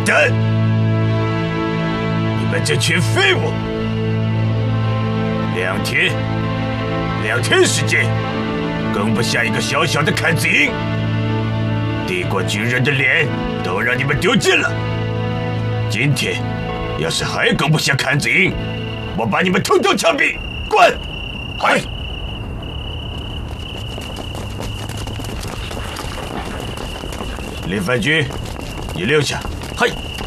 蛋！你们这群废物！2天时间，更不下一个小小的坎子营，帝国军人的脸都让你们丢尽了。今天要是还更不下坎子营，我把你们统统枪毙！滚！嗨！林番军，你留下。 嗨！